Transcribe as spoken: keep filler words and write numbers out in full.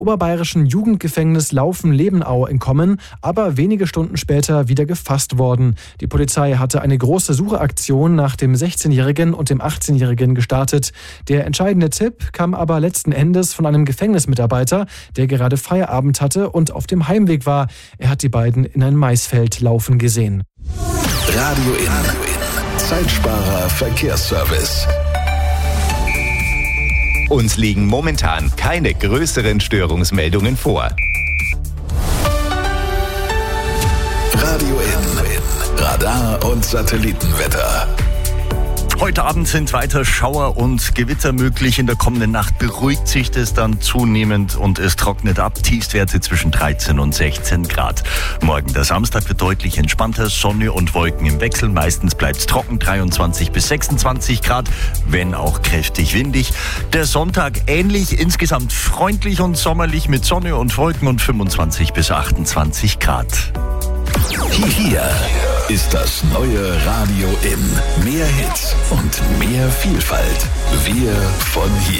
oberbayerischen Jugendgefängnis Laufen-Lebenau entkommen, aber wenige Stunden später wieder gefasst worden. Die Polizei hatte eine große Suchaktion nach dem sechzehnjährigen und dem achtzehnjährigen gestartet. Der entscheidende Tipp kam aber letzten Endes von einem Gefängnismitarbeiter, der gerade Feierabend hatte und auf dem Heimweg war. Er hat die beiden in ein Maisfeld laufen gesehen. Radio In. Zeitsparer Verkehrsservice. Uns liegen momentan keine größeren Störungsmeldungen vor. Radio In. Radar und Satellitenwetter. Heute Abend sind weiter Schauer und Gewitter möglich. In der kommenden Nacht beruhigt sich das dann zunehmend und es trocknet ab. Tiefstwerte zwischen dreizehn und sechzehn Grad. Morgen, der Samstag, wird deutlich entspannter. Sonne und Wolken im Wechsel. Meistens bleibt es trocken, dreiundzwanzig bis sechsundzwanzig Grad, wenn auch kräftig windig. Der Sonntag ähnlich, insgesamt freundlich und sommerlich mit Sonne und Wolken und fünfundzwanzig bis achtundzwanzig Grad. Hier ist das neue Radio In. Mehr Hits und mehr Vielfalt. Wir von hier.